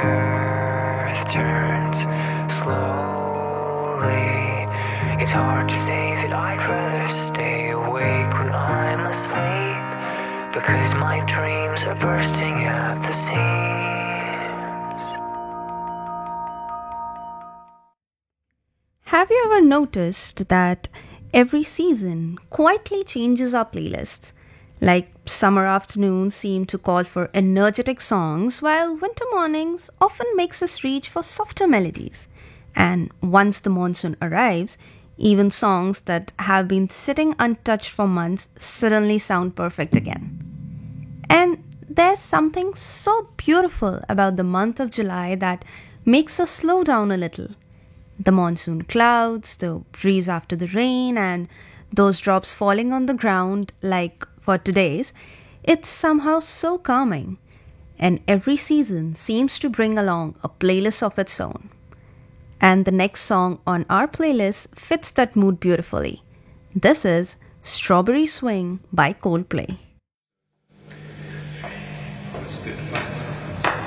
earth turns slowly. It's hard to say that I'd rather stay awake when I'm asleep, because my dreams are bursting at the seams. Have you ever noticed that every season quietly changes our playlists? Like summer afternoons seem to call for energetic songs, while winter mornings often makes us reach for softer melodies. And once the monsoon arrives, even songs that have been sitting untouched for months suddenly sound perfect again. And there's something so beautiful about the month of July that makes us slow down a little. The monsoon clouds, the breeze after the rain, and those drops falling on the ground, like for today's, it's somehow so calming. And every season seems to bring along a playlist of its own. And the next song on our playlist fits that mood beautifully. This is Strawberry Swing by Coldplay.